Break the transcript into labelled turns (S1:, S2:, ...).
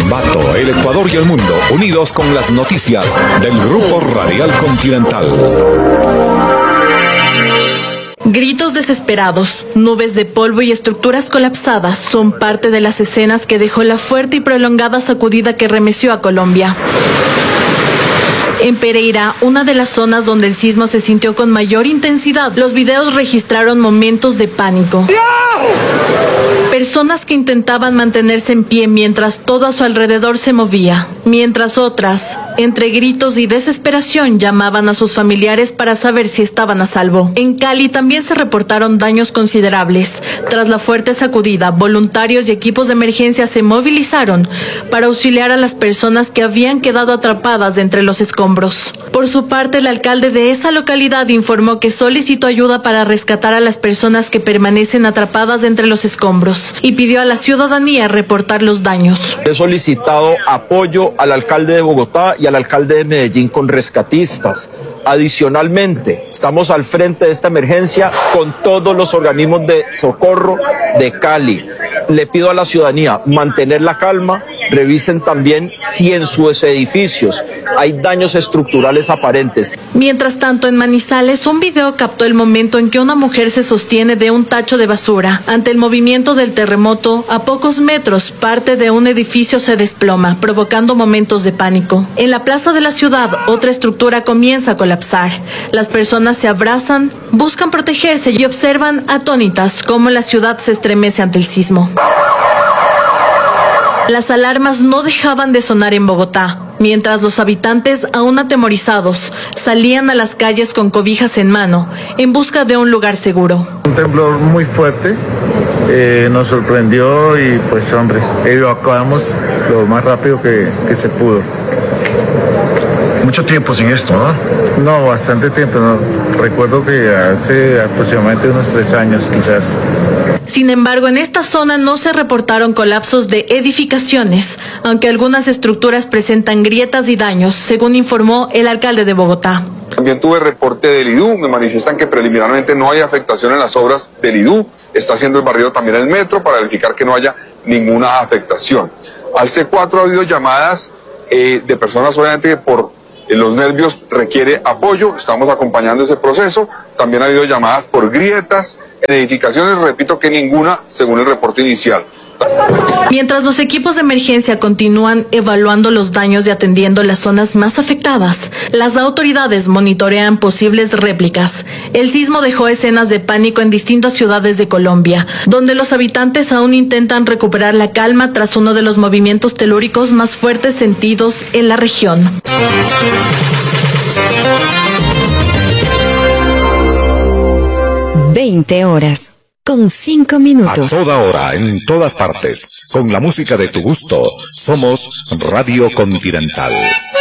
S1: Ambato, el Ecuador y el mundo, unidos con las noticias del Grupo Radial Continental.
S2: Gritos desesperados, nubes de polvo y estructuras colapsadas son parte de las escenas que dejó la fuerte y prolongada sacudida que remeció a Colombia. En Pereira, una de las zonas donde el sismo se sintió con mayor intensidad, los videos registraron momentos de pánico. Personas que intentaban mantenerse en pie mientras todo a su alrededor se movía, mientras otras, entre gritos y desesperación, llamaban a sus familiares para saber si estaban a salvo. En Cali también se reportaron daños considerables. Tras la fuerte sacudida, voluntarios y equipos de emergencia se movilizaron para auxiliar a las personas que habían quedado atrapadas entre los escombros. Por su parte, el alcalde de esa localidad informó que solicitó ayuda para rescatar a las personas que permanecen atrapadas entre los escombros y pidió a la ciudadanía reportar los daños.
S3: He solicitado apoyo al alcalde de Bogotá y al alcalde de Medellín con rescatistas. Adicionalmente, estamos al frente de esta emergencia con todos los organismos de socorro de Cali. Le pido a la ciudadanía mantener la calma, revisen también si en sus edificios hay daños estructurales aparentes.
S2: Mientras tanto, en Manizales, un video captó el momento en que una mujer se sostiene de un tacho de basura. Ante el movimiento del terremoto, a pocos metros, parte de un edificio se desploma, provocando momentos de pánico. En la plaza de la ciudad, otra estructura comienza a colapsar. Las personas se abrazan, buscan protegerse y observan atónitas cómo la ciudad se estremece ante el sismo. Las alarmas no dejaban de sonar en Bogotá, mientras los habitantes, aún atemorizados, salían a las calles con cobijas en mano, en busca de un lugar seguro.
S4: Un temblor muy fuerte, nos sorprendió y pues hombre, evacuamos lo más rápido que se pudo.
S5: Mucho tiempo sin esto, ¿no?
S4: No, bastante tiempo, no. Recuerdo que hace aproximadamente unos 3 años quizás.
S2: Sin embargo, en esta zona no se reportaron colapsos de edificaciones, aunque algunas estructuras presentan grietas y daños, según informó el alcalde de Bogotá.
S6: También tuve reporte del IDU, me manifiestan que preliminarmente no hay afectación en las obras del IDU, está haciendo el barrido también el metro para verificar que no haya ninguna afectación. Al C4 ha habido llamadas de personas obviamente que por los nervios requiere apoyo, estamos acompañando ese proceso. También ha habido llamadas por grietas en edificaciones, repito que ninguna según el reporte inicial.
S2: Mientras los equipos de emergencia continúan evaluando los daños y atendiendo las zonas más afectadas, las autoridades monitorean posibles réplicas. El sismo dejó escenas de pánico en distintas ciudades de Colombia, donde los habitantes aún intentan recuperar la calma tras uno de los movimientos telúricos más fuertes sentidos en la región.
S7: 20 horas, con 5 minutos.
S1: A toda hora, en todas partes, con la música de tu gusto, somos Radio Continental.